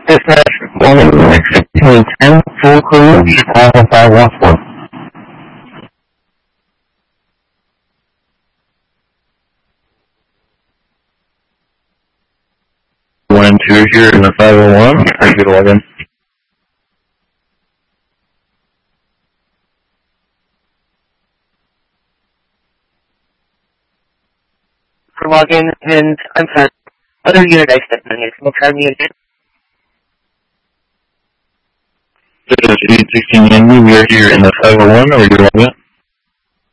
Dispatch, Boeing 1610, full crew, Chicago 514. 1 and 2 here in the 501. Are you good to log in? For login, and I'm sorry. Other unit I stepped on here. Can you try me again? This is 16 Yankee. We are here in the 501. Are you good to log in?